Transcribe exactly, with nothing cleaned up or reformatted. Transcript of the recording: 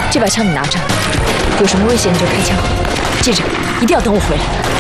这把枪你拿着，有什么威胁你就开枪，记着，一定要等我回来。